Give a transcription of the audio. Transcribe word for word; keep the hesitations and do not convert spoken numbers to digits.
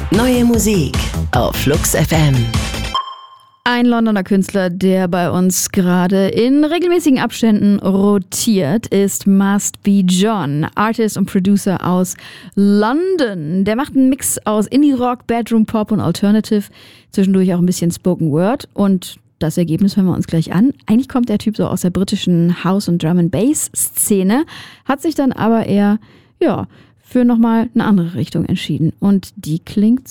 Neue Musik auf Flux F M. Ein Londoner Künstler, der bei uns gerade in regelmäßigen Abständen rotiert, ist Must Be John, Artist und Producer aus London. Der macht einen Mix aus Indie-Rock, Bedroom-Pop und Alternative, zwischendurch auch ein bisschen Spoken Word, und das Ergebnis hören wir uns gleich an. Eigentlich kommt der Typ so aus der britischen House- und Drum-and-Bass-Szene, hat sich dann aber eher, ja, für nochmal eine andere Richtung entschieden, und die klingt